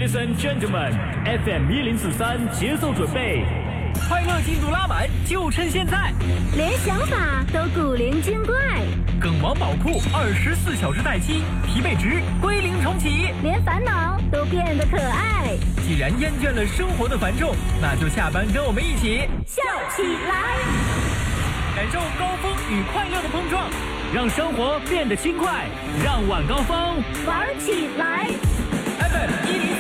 Ladies and gentlemen, FM 1043节奏准备，快乐进度拉满，就趁现在！ 连想法都古灵精怪， 梗王宝库24小时待机，疲惫值归零重启， 连烦恼都变得可爱。 既然厌倦了生活的繁重，那就下班跟我们一起笑起来， 感受高峰与快乐的碰撞，让生活变得轻快，让晚高峰玩起来。 FM 1043。